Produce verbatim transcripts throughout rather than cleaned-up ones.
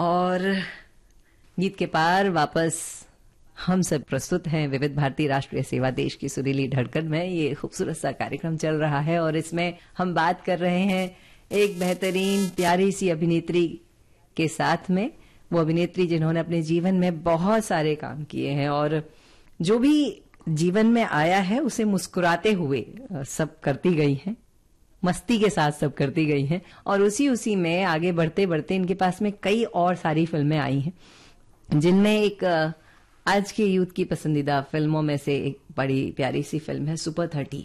और गीत के पार वापस हम सब प्रस्तुत हैं विविध भारती राष्ट्रीय सेवा देश की सुरीली धड़कन में। ये खूबसूरत सा कार्यक्रम चल रहा है और इसमें हम बात कर रहे हैं एक बेहतरीन प्यारी सी अभिनेत्री के साथ में। वो अभिनेत्री जिन्होंने अपने जीवन में बहुत सारे काम किए हैं और जो भी जीवन में आया है उसे मुस्कुराते हुए सब करती गई हैं, मस्ती के साथ सब करती गई हैं और उसी उसी में आगे बढ़ते बढ़ते इनके पास में कई और सारी फिल्में आई हैं, जिनमें एक आज के यूथ की पसंदीदा फिल्मों में से एक बड़ी प्यारी सी फिल्म है सुपर थर्टी।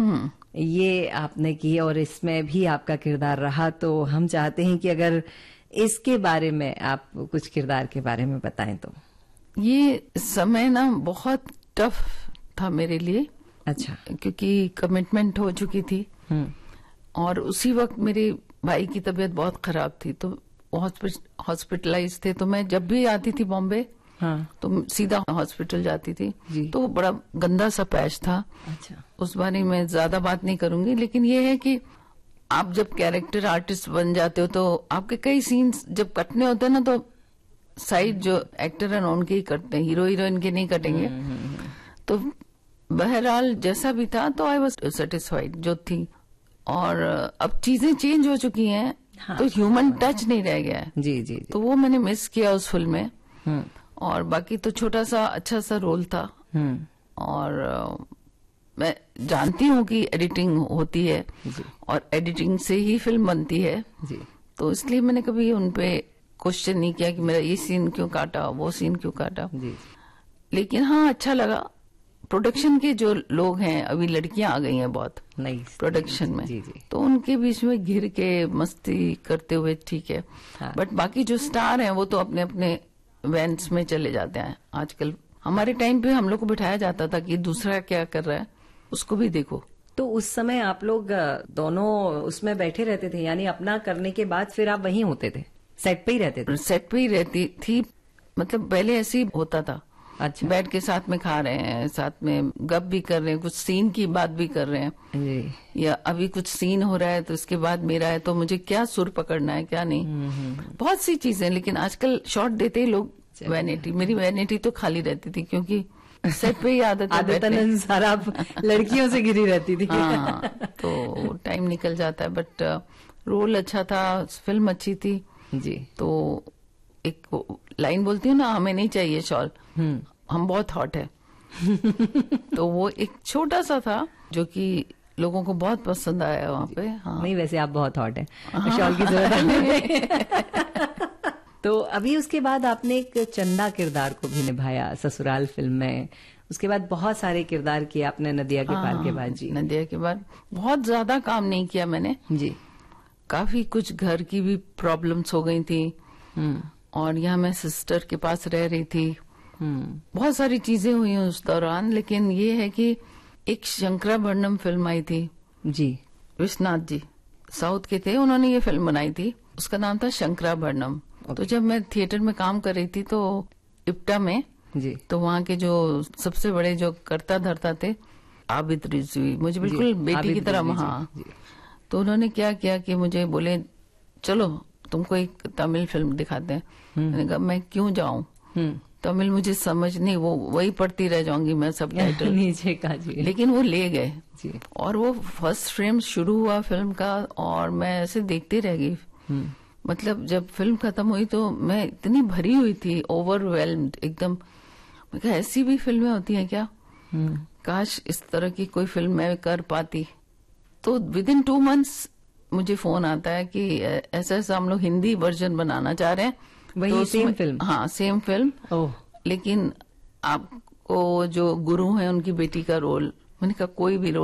ये आपने की और इसमें भी आपका किरदार रहा, तो हम चाहते हैं कि अगर इसके बारे में आप कुछ किरदार के बारे में बताएं तो। ये समय ना बहुत टफ था मेरे लिए। अच्छा। क्योंकि कमिटमेंट हो चुकी थी और उसी वक्त मेरे भाई की तबीयत बहुत खराब थी, तो हॉस्पिटलाइज थे। तो मैं जब भी आती थी बॉम्बे, हाँ, तो सीधा हॉस्पिटल जाती थी जी। तो बड़ा गंदा सा पैच था। अच्छा। उस बारे में ज्यादा बात नहीं करूंगी, लेकिन ये है कि आप जब कैरेक्टर आर्टिस्ट बन जाते हो तो आपके कई सीन्स जब कटने होते हैं ना, तो साइड जो एक्टर है उनके ही कटते हैं, हीरो हीरोइन के नहीं कटेंगे। तो बहरहाल जैसा भी था तो आई वॉज सेटिस्फाइड जो थी। और अब चीजें चेंज हो चुकी हैं, हाँ, तो ह्यूमन टच नहीं रह गया है। जी, जी, जी। तो वो मैंने मिस किया उस फिल्म में। और बाकी तो छोटा सा अच्छा सा रोल था। और uh, मैं जानती हूँ कि एडिटिंग होती है जी। और एडिटिंग से ही फिल्म बनती है जी। तो इसलिए मैंने कभी उनपे क्वेश्चन नहीं किया कि मेरा ये सीन क्यों काटा, वो सीन क्यों काटा जी। लेकिन हाँ, अच्छा लगा। प्रोडक्शन के जो लोग हैं, अभी लड़कियां आ गई हैं बहुत नई प्रोडक्शन में जी, जी। तो उनके बीच में घिर के मस्ती करते हुए ठीक है। हाँ। बट बाकी जो स्टार हैं वो तो अपने अपने इवेंट्स में चले जाते हैं। आजकल हमारे टाइम पे हम लोग को बिठाया जाता था कि दूसरा क्या कर रहा है उसको भी देखो। तो उस समय आप लोग दोनों उसमें बैठे रहते थे, यानी अपना करने के बाद फिर आप वहीं होते थे, सेट पे ही रहते थे? सेट पे ही रहती थी, मतलब पहले ऐसे ही होता था। अच्छा। बैठ के साथ में खा रहे हैं, साथ में गप भी कर रहे हैं, कुछ सीन की बात भी कर रहे हैं जी। या अभी कुछ सीन हो रहा है तो इसके बाद मेरा है तो मुझे क्या सुर पकड़ना है क्या नहीं, बहुत सी चीजें। लेकिन आजकल शॉट देते ही लोग वैनिटी, मेरी वैनिटी तो खाली रहती थी क्योंकि सेट पे ही आदत आदतन अनुसार आप लड़कियों से घिरी रहती थी। हाँ, तो टाइम निकल जाता है। बट रोल अच्छा था, फिल्म अच्छी थी जी। तो एक लाइन बोलती हूँ ना, हमें नहीं चाहिए शॉल, हम बहुत हॉट है। तो वो एक छोटा सा था जो कि लोगों को बहुत पसंद आया वहाँ पे। हाँ। नहीं, वैसे आप बहुत हॉट है, हाँ। शॉल की जरूरत नहीं। तो अभी उसके बाद आपने एक चंदा किरदार को भी निभाया ससुराल फिल्म में। उसके बाद बहुत सारे किरदार किए आपने नदिया के पार के बाद जी। नदिया के बाद बहुत ज्यादा काम नहीं किया मैंने जी। काफी कुछ घर की भी प्रॉब्लम्स हो गई थी और यहाँ मैं सिस्टर के पास रह रही थी। बहुत सारी चीजें हुई उस दौरान। लेकिन ये है कि एक शंकराभरणम फिल्म आई थी जी, विश्वनाथ जी साउथ के थे, उन्होंने ये फिल्म बनाई थी, उसका नाम था शंकराभरणम। तो जब मैं थिएटर में काम कर रही थी तो इप्टा में जी, तो वहाँ के जो सबसे बड़े जो कर्ता धर्ता थे आबिद रिजवी, मुझे बिल्कुल बेटी की तरह, हाँ, तो उन्होंने क्या किया कि मुझे बोले चलो तुमको एक तमिल फिल्म दिखाते हैं। मैंने कहा मैं क्यों जाऊं, तमिल मुझे समझ नहीं, वो वही पढ़ती रह जाऊंगी मैं सब टाइटल नीचे का जी। लेकिन वो ले गए जी। और वो फर्स्ट फ्रेम शुरू हुआ फिल्म का और मैं ऐसे देखते रह गई। मतलब जब फिल्म खत्म हुई तो मैं इतनी भरी हुई थी, ओवरवेल्म्ड एकदम। मैं कहा ऐसी भी फिल्में होती हैं क्या, काश इस तरह की कोई फिल्म मैं कर पाती। तो विद इन टू मंथ्स मुझे फोन आता है कि ऐसा ऐसा हम लोग हिंदी वर्जन बनाना चाह रहे हैं। वही तो सेम फिल्म? हाँ, सेम फिल्म। ओह। लेकिन आपको जो गुरु है उनकी बेटी का रोल। मैंने कहा कोई भी रोल